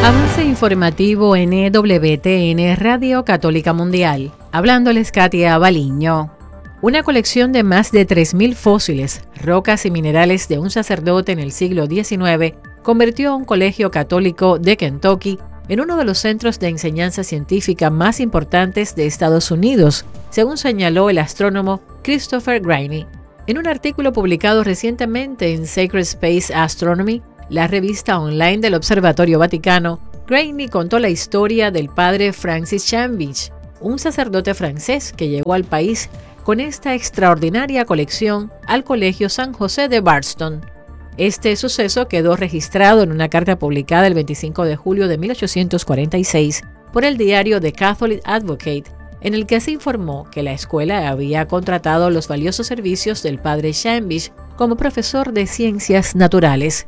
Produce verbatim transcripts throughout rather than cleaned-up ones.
Avance informativo en E W T N Radio Católica Mundial. Hablándoles Katia Baliño. Una colección de más de tres mil fósiles, rocas y minerales de un sacerdote en el siglo diecinueve convirtió a un colegio católico de Kentucky en uno de los centros de enseñanza científica más importantes de Estados Unidos, según señaló el astrónomo Christopher Greaney. En un artículo publicado recientemente en Sacred Space Astronomy, la revista online del Observatorio Vaticano, Greaney contó la historia del padre Francis Chambich, un sacerdote francés que llegó al país con esta extraordinaria colección al Colegio San José de Bardstown. Este suceso quedó registrado en una carta publicada el veinticinco de julio de mil ochocientos cuarenta y seis por el diario The Catholic Advocate, en el que se informó que la escuela había contratado los valiosos servicios del padre Chambich como profesor de ciencias naturales.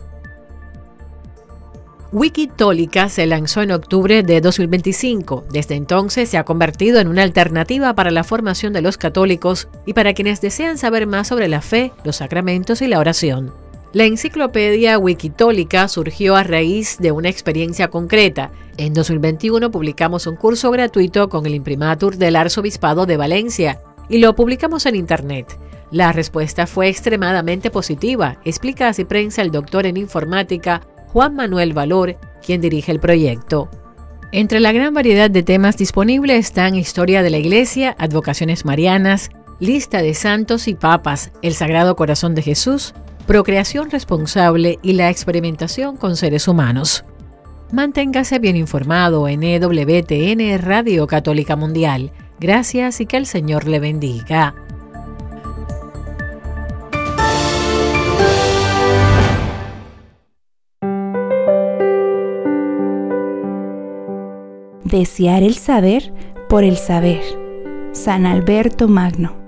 Wikitólica se lanzó en octubre de dos mil veinticinco. Desde entonces se ha convertido en una alternativa para la formación de los católicos y para quienes desean saber más sobre la fe, los sacramentos y la oración. La enciclopedia Wikitólica surgió a raíz de una experiencia concreta. En dos mil veintiuno publicamos un curso gratuito con el imprimatur del Arzobispado de Valencia y lo publicamos en Internet. La respuesta fue extremadamente positiva, explica a Ciprensa el doctor en informática Juan Manuel Valor, quien dirige el proyecto. Entre la gran variedad de temas disponibles están historia de la Iglesia, advocaciones marianas, lista de santos y papas, el Sagrado Corazón de Jesús, procreación responsable y la experimentación con seres humanos. Manténgase bien informado en E W T N Radio Católica Mundial. Gracias y que el Señor le bendiga. Desear el saber por el saber. San Alberto Magno.